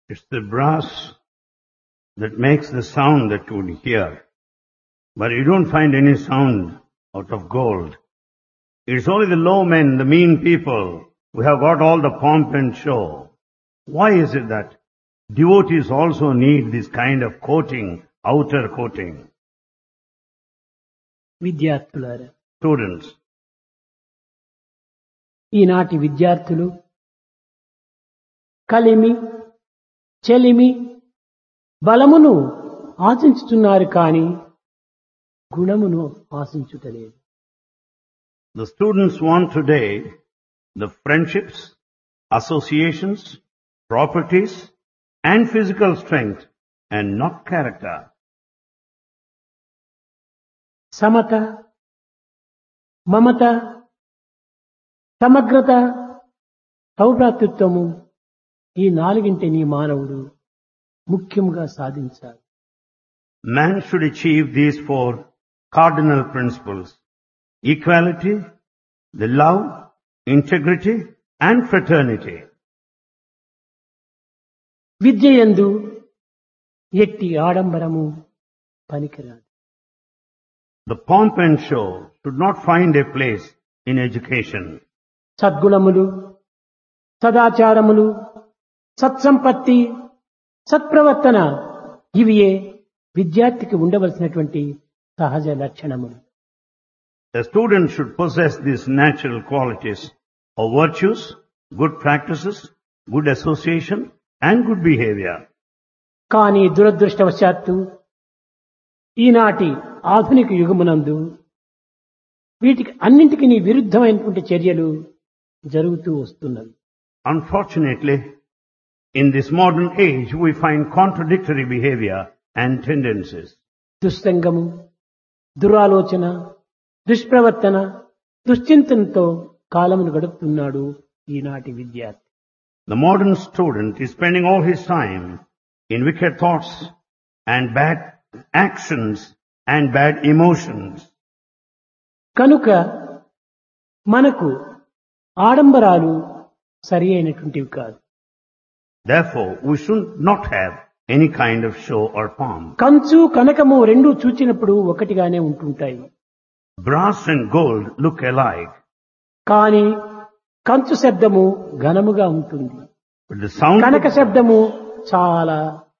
It's the brass that makes the sound that you would hear. But you don't find any sound out of gold. It's only the low men, the mean people, who have got all the pomp and show. Why is it that devotees also need this kind of coating, outer coating? విద్యార్థులారా, Students, ఈనాటి విద్యార్థులు కలిమి చెలిమి బలమును ఆశించుతున్నారు కానీ గుణమును ఆశించుటలేదు. the students want today the friendships, associations, properties, and physical strength, and not character. Samata, మమత, సమగ్రత, సౌభ్రాతృత్వము ఈ నాలుగింటిని మానవుడు ముఖ్యంగా సాధించాలి. Man should achieve these four cardinal principles: equality, the love, integrity, and fraternity. విద్యయందు ఎట్టి ఆడంబరము పనికిరాదు. The pomp and show should not find a place in education. సద్గుణములు, సదాచారములు, సత్సంపత్తి, సత్ప్రవర్తన ఇవియే విద్యార్థికి ఉండవలసినటువంటి సహజ లక్షణములు. A student should possess these natural qualities of virtues, good practices, good association, and good behavior. కానీ దురదృష్టవశాత్తు ఈనాటి ఆధునిక యుగమునందు వీటికి అన్నింటికి విరుద్ధమైనటువంటి చర్యలు జరుగుతూ వస్తున్నవి. Unfortunately, in this modern age, we find contradictory behavior and tendencies. దుస్సంగము, దురాలోచన, దుష్ప్రవర్తన, దుశ్చింతనతో కాలమును గడుపుతున్నాడు ఈనాటి విద్యార్థి. The modern student is spending all his time in wicked thoughts and bad actions and bad emotions. కనుక మనకు ఆడంబరాలు సరి అయినటువంటివి కాదు. Therefore, we should not have any kind of show or pomp. కంచు కనకము రెండూ చూచినప్పుడు ఒకటిగానే ఉంటుంటాయి. Brass and gold look alike, కానీ కంచు శబ్దము ఘనముగా ఉంటుంది, but the sound కనక శబ్దము చాలా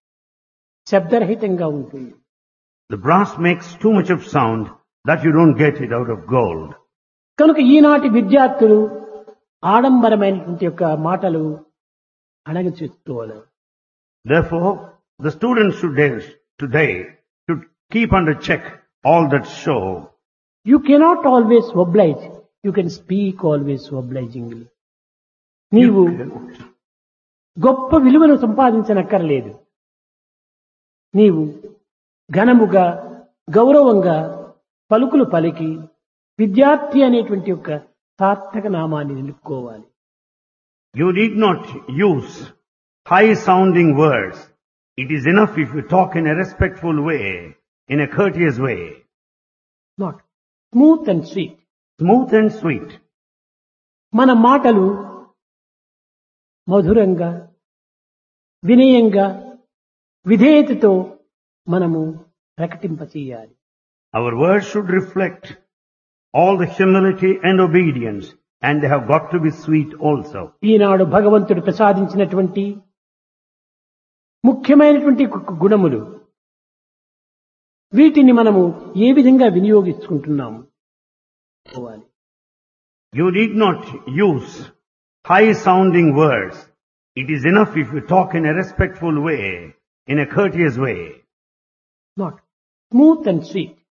శబ్దరహితంగా ఉంటుంది. the brass makes too much of sound that you don't get it out of gold. కనుక ఈనాటి విద్యార్థులు ఆడంబరమైనటువంటి యొక్క మాటలు అణగచేసుకోవాలి. Therefore, the students today should keep under check all that show. You cannot always oblige. You can speak always obligingly. నీవు గొప్ప విలువను సంపాదించనక్కర్లేదు. నీవు ఘనముగా, గౌరవంగా పలుకులు పలికి విద్యార్థి అనేటువంటి యొక్క సార్థక నామాన్ని నిలుపుకోవాలి. You need not use high-sounding words. It is enough if you talk in a respectful way, in a courteous way. Not smooth and sweet. Smooth and sweet. మన మాటలు మధురంగా, వినయంగా, విధేయతతో మనము ప్రకటింపచేయాలి. Our words should reflect all the humility and obedience, and they have got to be sweet also. ఈనాడు భగవంతుడు ప్రసాదించినటువంటి ముఖ్యమైనటువంటి గుణములు వీటిని మనము ఏ విధంగా వినియోగించుకుంటున్నాము. You need not use high-sounding words. It is enough if you talk in a respectful way, in a courteous way. Not smooth and sweet.